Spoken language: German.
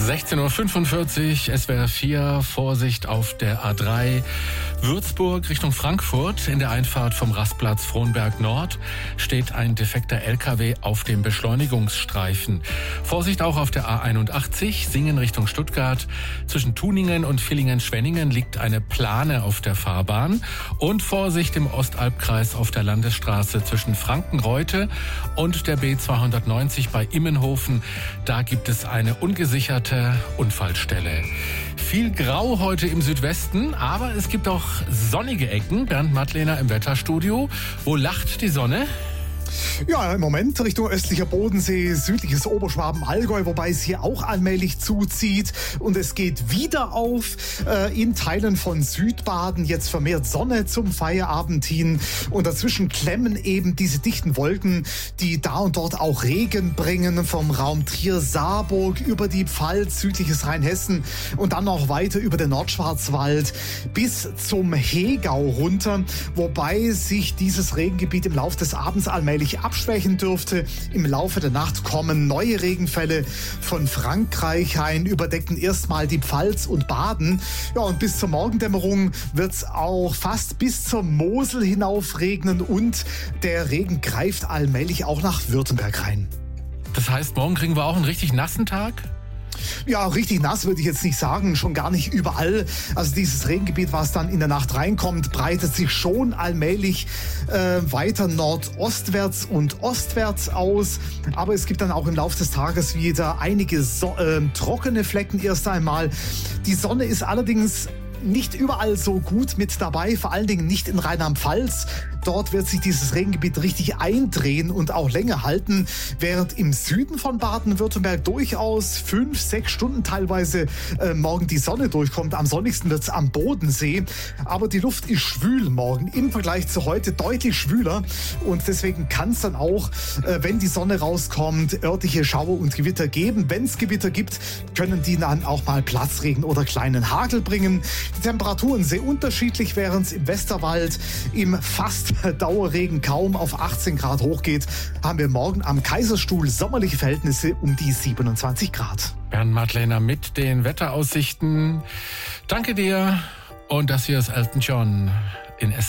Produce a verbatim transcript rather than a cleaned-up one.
sechzehn Uhr fünfundvierzig, S W R vier, Vorsicht auf der A drei, Würzburg Richtung Frankfurt. In der Einfahrt vom Rastplatz Frohnberg Nord steht ein defekter L K W auf dem Beschleunigungsstreifen. Vorsicht auch auf der A einundachtzig, Singen Richtung Stuttgart. Zwischen Tuningen und Villingen-Schwenningen liegt eine Plane auf der Fahrbahn. Und Vorsicht im Ostalbkreis auf der Landesstraße zwischen Frankenreute und der B zweihundertneunzig bei Immenhofen. Da gibt es eine ungesicherte Unfallstelle. Viel Grau heute im Südwesten, aber es gibt auch sonnige Ecken. Bernd Mattlehner im Wetterstudio. Wo lacht die Sonne? Ja, im Moment Richtung östlicher Bodensee, südliches Oberschwaben-Allgäu, wobei es hier auch allmählich zuzieht. Und es geht wieder auf äh, in Teilen von Südbaden. Jetzt vermehrt Sonne zum Feierabend hin. Und dazwischen klemmen eben diese dichten Wolken, die da und dort auch Regen bringen. Vom Raum Trier-Saarburg über die Pfalz, südliches Rheinhessen und dann noch weiter über den Nordschwarzwald bis zum Hegau runter. Wobei sich dieses Regengebiet im Laufe des Abends allmählich abschwächen dürfte. Im Laufe der Nacht kommen neue Regenfälle von Frankreich ein, überdecken erstmal die Pfalz und Baden. Ja, und bis zur Morgendämmerung wird es auch fast bis zur Mosel hinauf regnen und der Regen greift allmählich auch nach Württemberg rein. Das heißt, morgen kriegen wir auch einen richtig nassen Tag? Ja, richtig nass würde ich jetzt nicht sagen, schon gar nicht überall. Also dieses Regengebiet, was dann in der Nacht reinkommt, breitet sich schon allmählich äh, weiter nordostwärts und ostwärts aus. Aber es gibt dann auch im Laufe des Tages wieder einige so- äh, trockene Flecken erst einmal. Die Sonne ist allerdings nicht überall so gut mit dabei, vor allen Dingen nicht in Rheinland-Pfalz. Dort wird sich dieses Regengebiet richtig eindrehen und auch länger halten, während im Süden von Baden-Württemberg durchaus fünf, sechs Stunden teilweise äh, morgen die Sonne durchkommt. Am sonnigsten wird es am Bodensee, aber die Luft ist schwül morgen im Vergleich zu heute deutlich schwüler und deswegen kann es dann auch, äh, wenn die Sonne rauskommt, örtliche Schauer und Gewitter geben. Wenn es Gewitter gibt, können die dann auch mal Platzregen oder kleinen Hagel bringen. Die Temperaturen sehr unterschiedlich, während es im Westerwald im fast Dauerregen kaum auf achtzehn Grad hochgeht, haben wir morgen am Kaiserstuhl sommerliche Verhältnisse um die siebenundzwanzig Grad. Bernd Mattlehner mit den Wetteraussichten. Danke dir und das hier ist Elton John in S